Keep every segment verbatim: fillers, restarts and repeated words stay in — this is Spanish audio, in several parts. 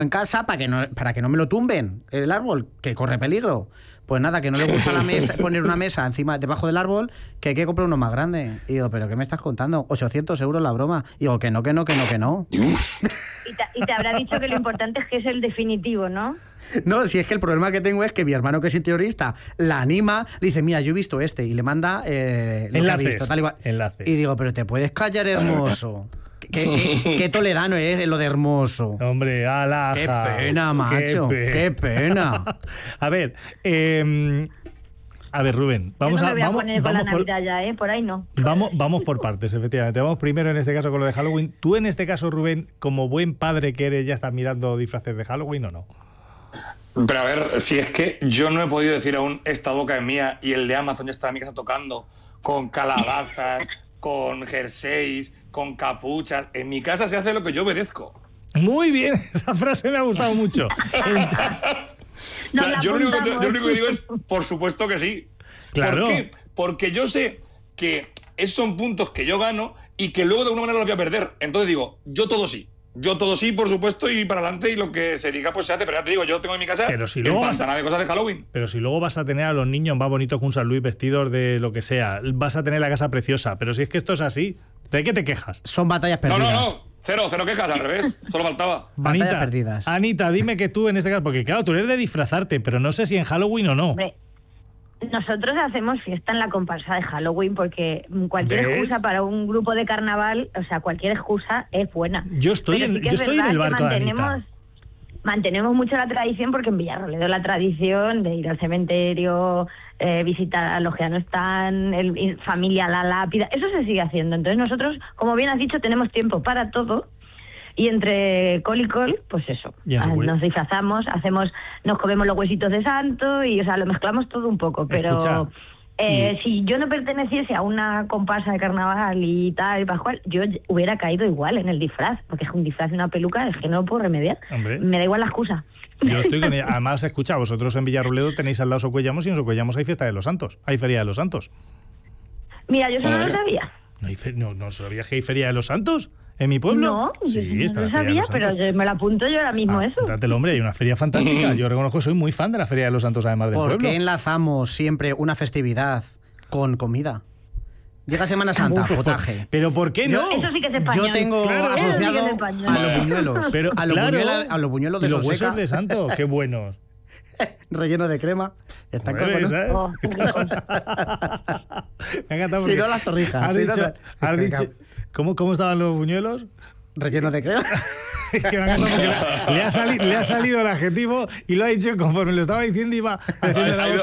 en casa para que no para que no me lo tumben el árbol, que corre peligro. Pues nada, que no le gusta la mesa, poner una mesa encima, debajo del árbol, que hay que comprar uno más grande. Y digo, ¿pero qué me estás contando? ochocientos euros la broma. Y digo, que no, que no, que no, que no. Y te, y te habrá dicho que lo importante es que es el definitivo, ¿no? No, si es que el problema que tengo es que mi hermano, que es interiorista, la anima, le dice, mira, yo he visto este, y le manda eh, lo enlaces, que ha visto, tal y cual. Enlaces. Y digo, pero te puedes callar, hermoso. ¿Qué, qué, qué toledano es lo de hermoso? Hombre, alaja. Qué pena, macho. Qué, pe qué pena. A ver, eh, a ver, Rubén, vamos Yo no a, me voy a vamos, poner con vamos la por, Navidad ya, ¿eh? Por ahí no. Vamos, vamos por partes, efectivamente. Vamos primero en este caso con lo de Halloween. Tú en este caso, Rubén, como buen padre que eres, ¿ya estás mirando disfraces de Halloween o no? Pero a ver, si es que yo no he podido decir aún esta boca es mía y el de Amazon ya está en mi casa tocando con calabazas, con jerseys, con capuchas. En mi casa se hace lo que yo obedezco. Muy bien, esa frase me ha gustado mucho. O sea, yo, lo único que, yo lo único que digo es, por supuesto que sí. Claro. ¿Por qué? Porque yo sé que esos son puntos que yo gano y que luego de alguna manera los voy a perder. Entonces digo, yo todo sí. Yo todo sí, por supuesto, y para adelante, y lo que se diga pues se hace. Pero ya te digo, yo tengo en mi casa pero si luego vas a, de cosas de Halloween. Pero si luego vas a tener a los niños más bonitos que un San Luis vestidos de lo que sea, vas a tener la casa preciosa. Pero si es que esto es así, ¿de qué te quejas? Son batallas perdidas. No, no, no. Cero, cero quejas, al revés. Solo faltaba. Batallas Anita, perdidas. Anita, dime que tú en este caso, porque claro, tú eres de disfrazarte, pero no sé si en Halloween o no. Hombre, nosotros hacemos fiesta en la comparsa de Halloween porque cualquier ¿ves? excusa para un grupo de carnaval, o sea, cualquier excusa es buena. Yo estoy, Pero en, sí que yo es estoy en el verdad barco que de mantenemos, Anita. mantenemos mucho la tradición porque en Villarroledo la tradición de ir al cementerio, eh, visitar a los que ya no están, el, familia, la lápida, eso se sigue haciendo. Entonces nosotros, como bien has dicho, tenemos tiempo para todo. Y entre col y col, pues eso, nos disfrazamos, hacemos, nos comemos los huesitos de santo y, o sea, lo mezclamos todo un poco. Pero Escucha, eh, y... si yo no perteneciese a una comparsa de carnaval y tal, y pascual, yo hubiera caído igual en el disfraz, porque es un disfraz y una peluca, es que no lo puedo remediar. Hombre. Me da igual la excusa. Yo estoy con ella. Además, escucha, vosotros en Villarroledo tenéis al lado Socuellamos y en Socuellamos hay fiesta de los santos, hay feria de los santos. Mira, yo eso no lo sabía. ¿No, hay fe... no, ¿No sabías que hay feria de los santos? ¿En mi pueblo? No, sí, yo está no la lo sabía, pero yo me lo apunto yo ahora mismo ah, eso. Trátelo, hombre, hay una feria fantástica. Yo reconozco que soy muy fan de la Feria de los Santos, además del ¿Por pueblo. qué enlazamos siempre una festividad con comida? Llega Semana Santa, potaje. ¿Pero por qué no? Eso sí que es español. Yo tengo claro, asociado sí que a los buñuelos. Pero, a, los claro, buñuelos a los buñuelos de y los Soseca. huesos de santo, qué buenos. Relleno de crema. Están Hombre, con... ¿sabes? Oh, Me ha encantado Si porque no, las torrijas. Has Si dicho, no, has dicho, ¿cómo, ¿Cómo estaban los buñuelos? Relleno de crema. Es que me ha encantado porque le ha, sali, le ha salido el adjetivo y lo ha dicho conforme lo estaba diciendo, iba haciendo la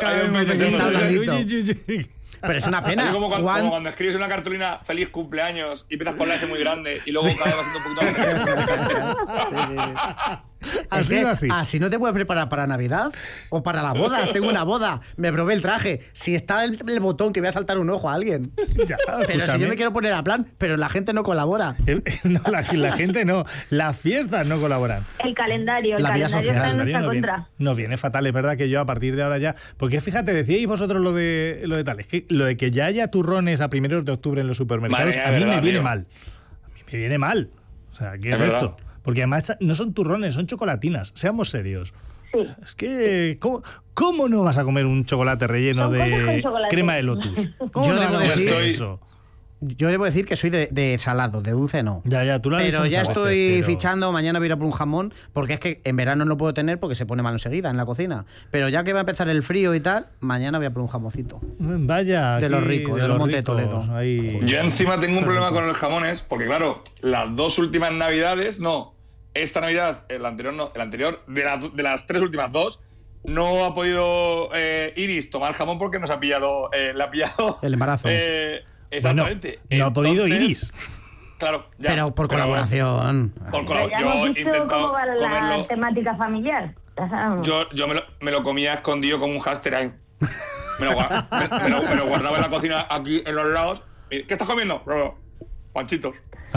boca. Pero es una pena. Así como cuando, Juan... como cuando escribes una cartulina feliz cumpleaños y empiezas con la F muy grande y luego cada vez va siendo un poquito sí, sí, sí. Así es que, así. así no te puedes preparar para Navidad o para la boda. Tengo una boda, me probé el traje. Si está el, el botón que voy a saltar un ojo a alguien. Ya, pero si yo me quiero poner a plan, pero la gente no colabora. No, la, la gente no. Las fiestas no colaboran. El calendario, el La vida calendario social. está en No nuestra viene, contra. no viene fatal, es verdad que yo a partir de ahora ya. Porque fíjate, decíais vosotros lo de lo de tal, es que lo de que ya haya turrones a primeros de octubre en los supermercados, Madre, a mí verdad, me viene tío. mal. A mí me viene mal. O sea, ¿qué es, Es esto? verdad. Porque además no son turrones, son chocolatinas. Seamos serios. Sí. Es que, ¿cómo, ¿cómo no vas a comer un chocolate relleno Son cosas de con chocolate. crema de lotus? ¿Cómo Yo no debo vas a decir- comer Estoy- eso? Yo debo decir que soy de, de salado, de dulce no. Ya, ya, tú lo has Pero dicho ya muchas estoy veces, pero- fichando, mañana voy a ir a por un jamón, porque es que en verano no lo puedo tener porque se pone mal enseguida en la cocina. Pero ya que va a empezar el frío y tal, mañana voy a por un jamoncito. Vaya. De aquí, los ricos, de los Monte de ricos, Toledo. ahí. Yo encima tengo un problema con los jamones, porque claro, las dos últimas navidades, no, esta Navidad, el anterior no, el anterior, de, la, de las tres últimas dos, no ha podido eh, Iris tomar jamón porque nos ha pillado, eh, le ha pillado... El embarazo. Eh, exactamente. Bueno, no ha podido Entonces, Iris. Claro, ya. Pero por Pero, colaboración. por Pero colab- ya yo hemos he visto intentado cómo va la comerlo. temática familiar. Ya sabemos. Yo, yo me, lo, me lo comía escondido como un hámster ahí. Me lo, gua- me, me lo, me lo guardaba en la cocina aquí en los lados. ¿Qué estás comiendo? Panchitos.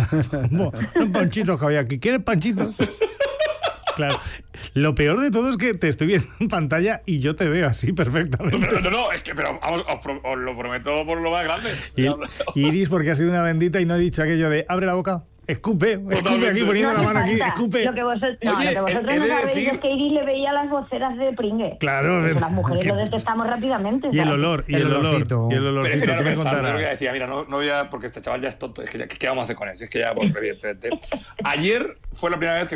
Un panchito que había aquí. ¿Quieres panchitos? Claro. Lo peor de todo es que te estoy viendo en pantalla y yo te veo así perfectamente. No, pero, no, no, es que pero vamos, os, pro- os lo prometo por lo más grande. Y Iris, porque ha sido una bendita y no ha dicho aquello de abre la boca. Escupe, escupe Totalmente. aquí, poniendo No la hace mano aquí, falta. escupe. Lo que vosotros, no, Oye, lo que vosotros he- he no de sabéis decir- es que Iris le veía las voceras de pringue. Claro, Porque verdad. las mujeres lo detestamos rápidamente. Y el ¿sabes? olor, y El el, olor, olorcito. y el Pero es olorcito, que que no me pensaba, yo contará. decía, mira, no, no voy a, porque este chaval ya es tonto, es que ya, ¿qué vamos a hacer con él? Es que ya, pues, evidentemente. Ayer fue la primera vez que